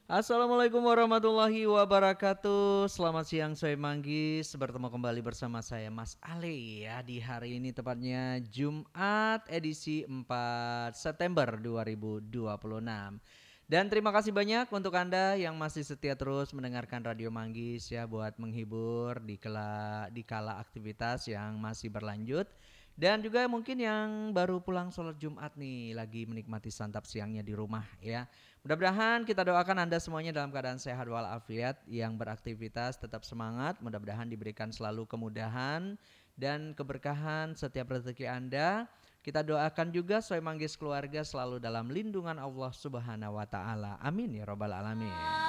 Assalamualaikum warahmatullahi wabarakatuh. Selamat siang Soe Manggis. Bertemu kembali bersama saya Mas Ale ya di hari ini tepatnya Jumat edisi 4 September 2026. Dan terima kasih banyak untuk Anda yang masih setia terus mendengarkan Radio Manggis ya buat menghibur di kala aktivitas yang masih berlanjut. Dan juga mungkin yang baru pulang sholat Jumat nih, lagi menikmati santap siangnya di rumah ya. Mudah-mudahan kita doakan Anda semuanya dalam keadaan sehat walafiat, yang beraktivitas tetap semangat, mudah-mudahan diberikan selalu kemudahan dan keberkahan setiap rezeki Anda. Kita doakan juga Soe Manggis keluarga selalu dalam lindungan Allah Subhanahu wa taala. Amin ya rabbal alamin.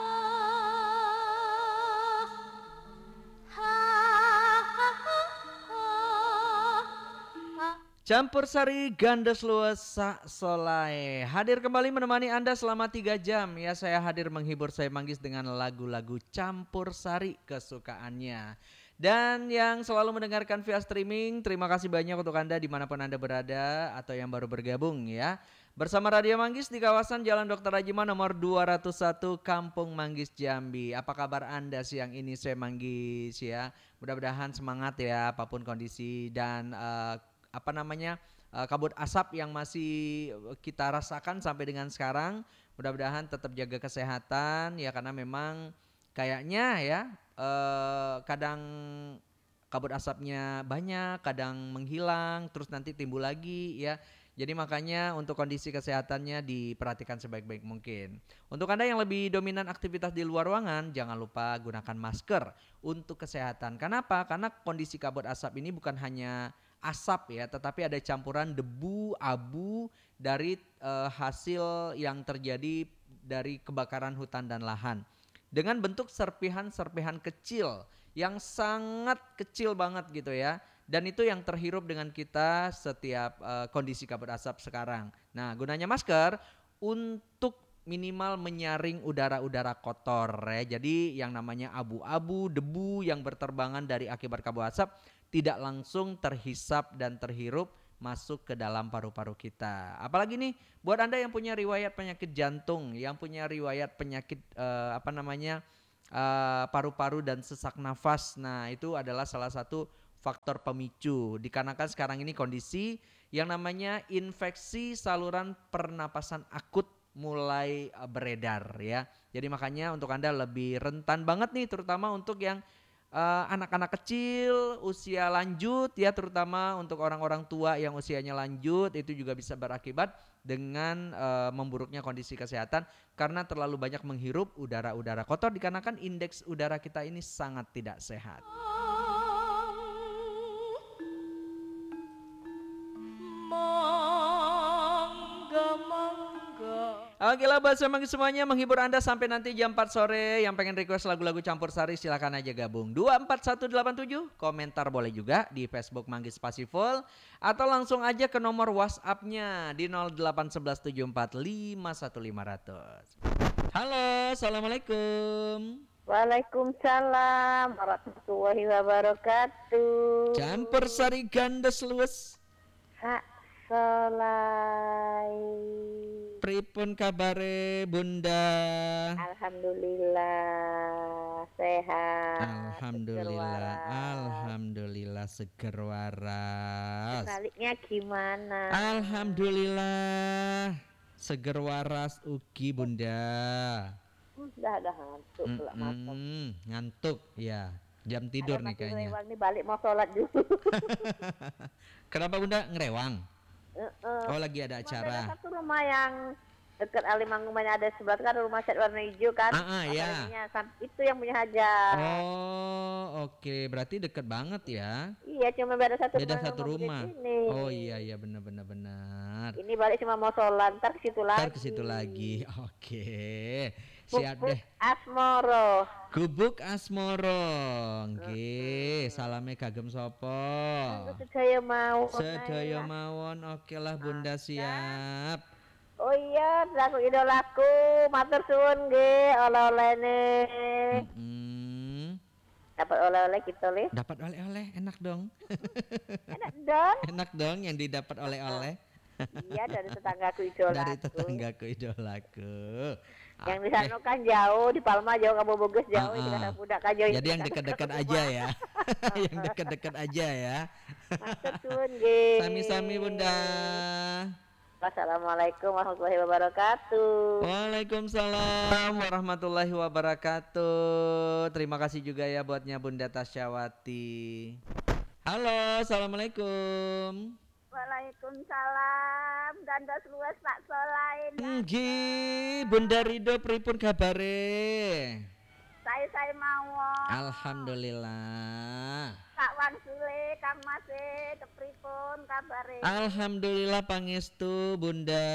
Campur Sari Gandes Luas Sak Solai hadir kembali menemani Anda selama 3 jam ya. Saya hadir menghibur Soe Manggis dengan lagu-lagu Campur Sari kesukaannya. Dan yang selalu mendengarkan via streaming, terima kasih banyak untuk Anda dimanapun Anda berada atau yang baru bergabung ya. Bersama Radio Manggis di kawasan Jalan Dr. Rajiman nomor 201 Kampung Manggis Jambi. Apa kabar Anda siang ini Soe Manggis ya? Mudah-mudahan semangat ya apapun kondisi dan kabut asap yang masih kita rasakan sampai dengan sekarang. Mudah-mudahan tetap jaga kesehatan ya, karena memang kayaknya ya kadang kabut asapnya banyak, kadang menghilang, terus nanti timbul lagi ya. Jadi makanya untuk kondisi kesehatannya diperhatikan sebaik-baik mungkin. Untuk Anda yang lebih dominan aktivitas di luar ruangan, jangan lupa gunakan masker untuk kesehatan. Kenapa? Karena kondisi kabut asap ini bukan hanya asap ya, tetapi ada campuran debu, abu dari hasil yang terjadi dari kebakaran hutan dan lahan. Dengan bentuk serpihan-serpihan kecil yang sangat kecil banget gitu ya. Dan itu yang terhirup dengan kita setiap kondisi kabut asap sekarang. Nah, gunanya masker untuk minimal menyaring udara-udara kotor ya. Jadi yang namanya abu-abu, debu yang berterbangan dari akibat kabut asap tidak langsung terhisap dan terhirup masuk ke dalam paru-paru kita. Apalagi nih buat Anda yang punya riwayat penyakit jantung, yang punya riwayat penyakit paru-paru dan sesak nafas. Nah, itu adalah salah satu faktor pemicu. Dikarenakan sekarang ini kondisi yang namanya infeksi saluran pernapasan akut mulai beredar ya. Jadi makanya untuk Anda lebih rentan banget nih, terutama untuk yang anak-anak kecil, usia lanjut ya, terutama untuk orang-orang tua yang usianya lanjut, itu juga bisa berakibat dengan memburuknya kondisi kesehatan karena terlalu banyak menghirup udara-udara kotor, dikarenakan indeks udara kita ini sangat tidak sehat. Mangga mangga. Oke lah buat semuanya, menghibur Anda sampai nanti jam 4 sore. Yang pengen request lagu-lagu campur sari silakan aja gabung 24187. Komentar boleh juga di Facebook Manggis Pasiful, atau langsung aja ke nomor WhatsApp-nya di 0811745150. Halo, assalamualaikum. Waalaikumsalam warahmatullahi wabarakatuh. Campur sari gandes luwes. Hak Solai. Pripun kabare Bunda? Alhamdulillah sehat. Alhamdulillah, alhamdulillah seger waras. Sebaliknya gimana? Alhamdulillah seger waras ugi Bunda. Udah ngantuk pula masak. Ngantuk ya. Jam tidur nih kayaknya. Rewang nih balik mau sholat dulu. Kenapa Bunda ngerewang? Oh lagi ada acara. Ada satu rumah yang dekat Alimanggungan ada sebelah kan ada rumah cat warna hijau kan. Ya. Itu yang punya hajat. Oh oke, berarti deket banget ya. Iya cuma beda satu rumah. Oh iya benar. Ini balik cuma mau sholat, ntar ke situ lagi. Oke. Siap deh. Asmoro. Gubuk Asmoro. Nggih, salame kagem sapa? Sedaya mawon. Oke lah Bunda, siap. Oh iya, lagu idolaku, matur suwun nggih, oleh-olehne. Dapat oleh-oleh gitu lih. Dapat oleh-oleh, enak dong. Enak dong. Enak dong yang didapat oleh-oleh. Iya, dari tetanggaku idolaku. Dari tetanggaku idolaku. Yang di sana kan jauh, di Palma jauh, Kabu Bugis jauh, di Ah, ah. Kasar Budak kan jauh. Jadi yang dekat-dekat aja ya. Yang dekat-dekat aja ya. Matur suwun nggih. Sami-sami Bunda. Wassalamualaikum warahmatullahi wabarakatuh. Waalaikumsalam warahmatullahi wabarakatuh. Terima kasih juga ya buatnya Bunda Tasyawati. Halo, assalamualaikum. Waalaikumsalam. Gandos luwes Pak Solain. Nggih, Bunda Rido pripun kabare? Saya mawon. Alhamdulillah. Kak Wan Sule, Kang Mas kepripun kabare? Alhamdulillah pangestu Bunda.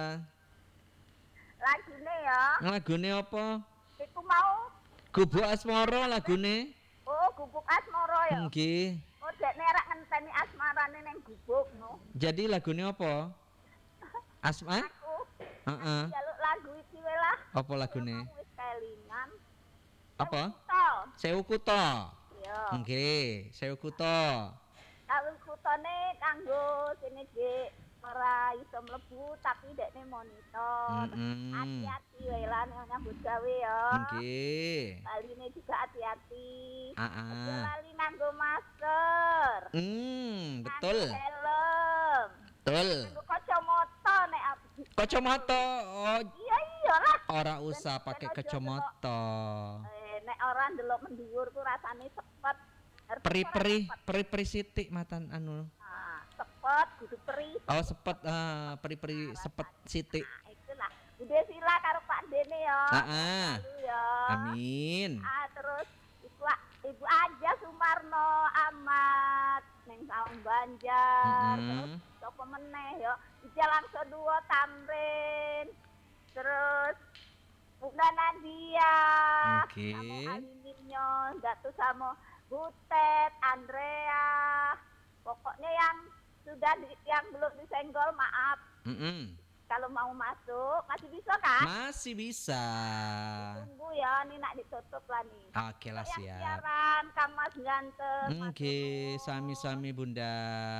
Lagune ya. Lagune apa? Iku mau Gubuk Asmara lagune. oh gubuk asmara ya. Nggih. Oh dek nerak ngenteni asmarane ning gubuk no. Jadi lagune apa? Asma? Aku Heeh. jaluk lagu iki wae lah. Apa lagune? Wis kelingan. Apa? Tol. Sewu Kuto. Ya. Nggih, Sewu Kuto. Kalau kutone kanggo sini Dik ora iso mlebu tapi dekne monitor. Hati-hati wae lah nek nyambut gawe ya. Nggih. Baline juga hati-hati. Aja Heeh. lali nganggo masker. Betul. Nganggo helm. Betul. Nganggo kacamata nek Kacamata. Oh, iya lah. ora usah pakai kacamata. Nek ora ndelok mendhuwur ku rasane sepet. Peri-peri sithik matan anu. Nah, sepet kudu peri. Oh, sepet peri-peri sepet sithik. Nah, itulah. Bude sila karo Pak Dene ya. Heeh. Lalu ya. Amin. Terus Ibu Aja Sumarno Ahmad ning Saung Banjar. Terus sapa meneh ya? Jalan Kedua Tamrin. Terus Bunda Nadia. Oke. Kamu Aliminyo, Datu Samo Butet, Andrea. Pokoknya yang yang belum disenggol maaf. Kalau mau masuk masih bisa kan? Masih bisa. Tunggu ya, ini nak ditutup lah nih. Oke lah, Yang siap. siaran Kang Mas Ganteng. Oke, sami-sami Bunda.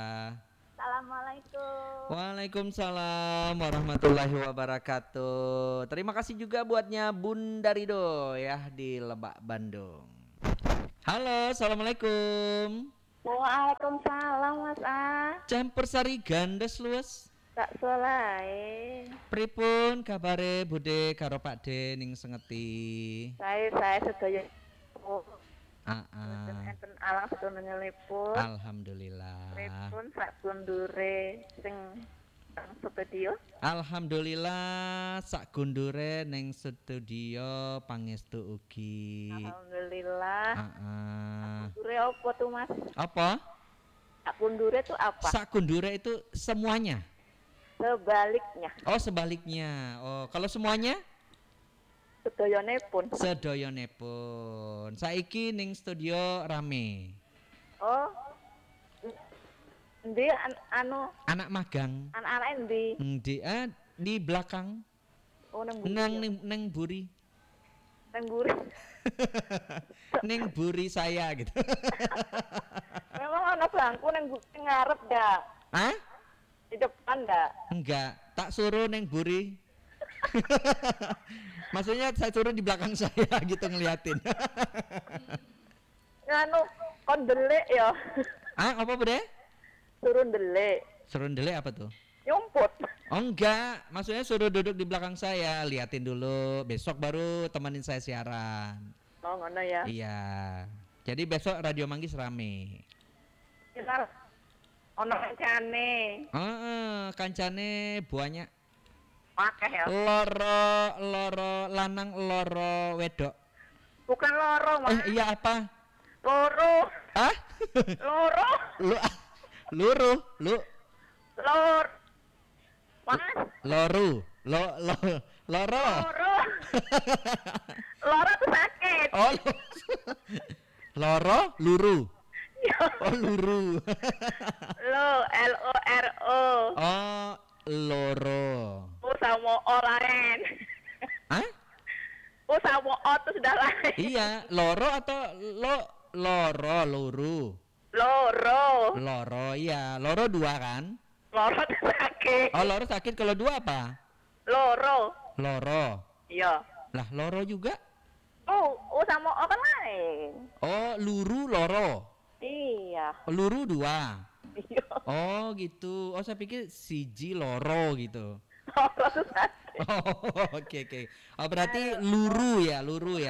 Assalamualaikum. Waalaikumsalam warahmatullahi wabarakatuh. Terima kasih juga buatnya Bunda Rido ya di Lebak, Bandung. Halo, assalamualaikum. Waalaikumsalam Mas A. Campur sari gandes luwes. Tak solai. Pripun kabare Bude karo Pak De ning Sengeti? Saya sedaya Enten alang sedaya liput. Alhamdulillah. Pripun sak gundure sing nang studio. Alhamdulillah sak gundure ning studio pangestu ugi. Alhamdulillah. Gundure apa tuh Mas? Apa? Sak gundure tuh apa? Sak gundure itu semuanya. Sebaliknya. Oh, sebaliknya. Oh, kalau semuanya? Sedayane pun. Saiki ning studio rame. Oh. Endi anu Anak magang. anak-anak endi? Di belakang. Oh nang Nang buri. Nang buri. Neng buri saya gitu. Memang ana bangku nang ngarep dak. Hah? Di depan dak. Enggak, tak suruh neng buri. Maksudnya saya suruh di belakang saya gitu ngeliatin. Anu kon delik ya. Apa Bude? Suruh delik. Suruh ndelik apa tuh? Nyumput. Oh enggak, maksudnya suruh duduk di belakang saya, liatin dulu, besok baru temenin saya siaran. Oh ngono ya. Iya. Jadi besok Radio Manggis rame. Kita ono kancane. Kancane banyak. Akeh ya. Loro lanang loro wedok. Bukan loro, Mas. Iya apa? Loro. Hah? Loro. Loro. Mas. Loro. Loro. Loro tuh sakit. Oh. Luru. Oh, luru. Loro. Oh, loro. Sama O lain. Hah? Sama O tuh sudah lain. Iya, loro atau luru. Loro, iya. Loro dua kan? loro tuh sakit. Oh, loro sakit. Kalau dua apa? Loro. Iya. Lah loro juga? Oh sama O kan lain. Oh, luru loro. Iya. Luru 2. Iya. Oh gitu. Oh saya pikir siji loro gitu. Loro satu. Oh, oke. Oh berarti luru ya.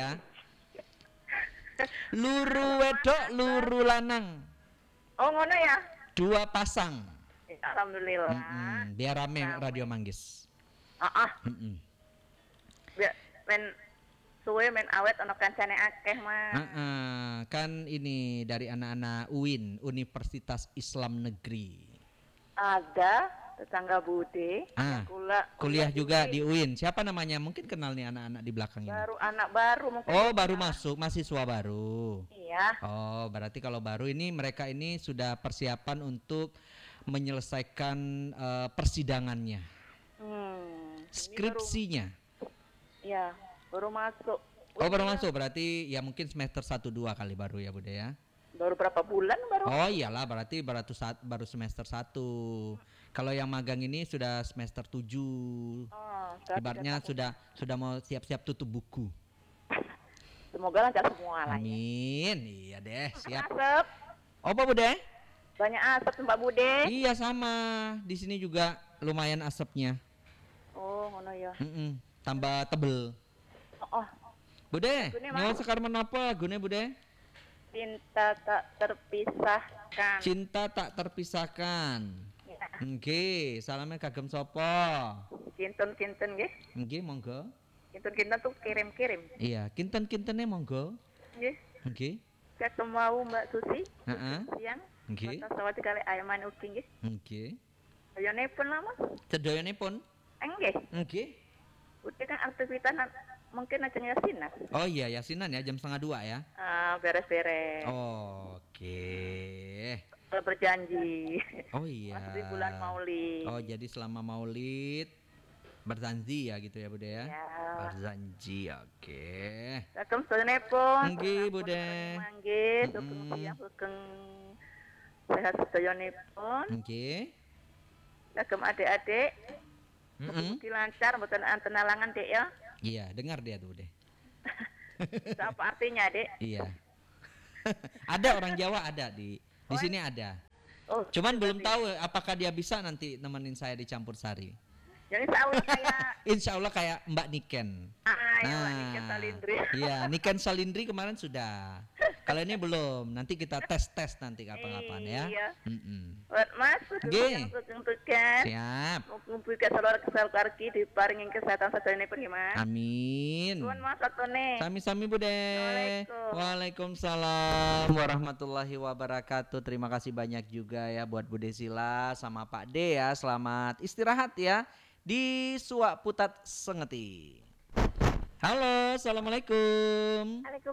Luru wedok, luru lanang. Oh ngono ya. 2 pasang. Alhamdulillah. Biar rame Radio Manggis. Mm-mm. Biar men suwe men awet ana kancane akeh mah. Kan ini dari anak-anak UIN, Universitas Islam Negeri. Ada tetangga Bude. Kuliah juga di UIN. Siapa namanya? Mungkin kenal nih anak-anak di belakang ini. Baru anak baru mungkin. Oh, baru masuk, mahasiswa baru. Iya. Oh, berarti kalau baru ini mereka ini sudah persiapan untuk menyelesaikan persidangannya. Skripsinya. Iya, baru masuk. Oh, baru masuk berarti ya mungkin semester 1-2 kali baru ya, Bude ya. Baru berapa bulan baru? Oh iyalah berarti baru semester 1. Kalau yang magang ini sudah semester 7. Ibaratnya sudah mau siap-siap tutup buku. Semoga lancar semua lah. Amin. Iya deh, siap. Asap. Oh, Pak Bude? Banyak asap Mbak Bude. Iya sama. Di sini juga lumayan asapnya. Oh, ngono ya. Tambah tebel. Bude, nyawa sekarang menapa gune Bude? Cinta tak terpisahkan. Cinta tak terpisahkan. Nggih, salamnya kagem sapa? Kinten nggih. Nggih, monggo. Kinten tuh kirim-kirim. Iya, kinten-kintene monggo. Nggih. Nggih. Ketemu Mbak Susi. Heeh. Siang. Nggih. Sawati kali ayaman ugi nggih. Nggih. Ayanipun lah Mas. Sedoyonipun? Nggih. Nggih. Udah kan aktivitas mungkin aja yasinan. Oh iya, yasinan ya jam 1:30 ya. Beres-beres. Oke. Berjanji. Oh iya. Masih bulan Maulid. Oh, jadi selama Maulid berjanji ya gitu ya, Bude ya. Berjanji, oke. Sakem sedayonipun. Nggih, Bude. Nggih, sugeng siang sugeng sehat sedayonipun. Nggih. Sakem adik-adik. Mugi lancar mboten anten halangan, Dek ya. Iya, dengar dia tuh, Bude. Apa artinya, Dek? Iya. Ada orang Jawa ada di sini ada. Oh, cuman belum tahu apakah dia bisa nanti nemenin saya di campur sari. Jadi Insya Allah kayak Mbak Niken. Niken Salindri. Iya, Niken Salindri kemarin sudah. Kalau ini belum. Nanti kita tes nanti kapan-kapan ya. Iya. Buat Mas, Nggih. tugas. Siap. Mugi keseluruhan keluarga diparingin kesehatan sadanipun nggih, Mas. Amin. Nuwun Mas satune. Sami-sami Bude. Waalaikumsalam warahmatullahi wabarakatuh. Terima kasih banyak juga ya buat Bude Sila sama Pak D ya. Selamat istirahat ya di Suak Putat Sengeti. Halo, assalamualaikum.